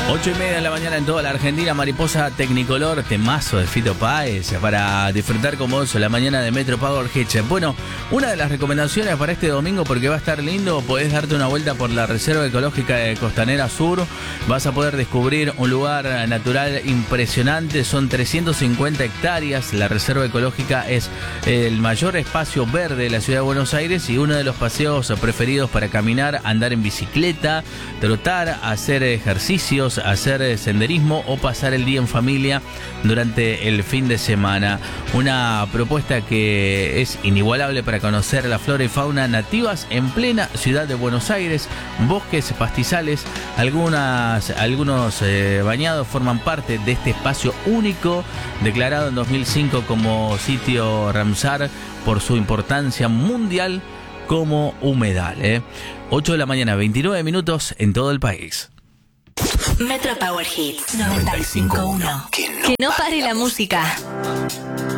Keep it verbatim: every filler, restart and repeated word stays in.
Ocho y media de la mañana en toda la Argentina, Mariposa Tecnicolor, temazo de Fito Páez, para disfrutar con vos la mañana de Metro Power Hits. Bueno, una de las recomendaciones para este domingo, porque va a estar lindo, podés darte una vuelta por la Reserva Ecológica de Costanera Sur. Vas a poder descubrir un lugar natural impresionante, son trescientas cincuenta hectáreas. La Reserva Ecológica es el mayor espacio verde de la ciudad de Buenos Aires y uno de los paseos preferidos para caminar, andar en bicicleta, trotar, hacer ejercicios, hacer senderismo o pasar el día en familia durante el fin de semana. Una propuesta que es inigualable para conocer la flora y fauna nativas en plena ciudad de Buenos Aires. Bosques, pastizales, algunas, algunos eh, bañados forman parte de este espacio único, declarado en dos mil cinco como sitio Ramsar por su importancia mundial como humedal. ¿eh? ocho de la mañana, veintinueve minutos en todo el país. Metro Power Hits noventa y cinco punto uno. Que no pare la música.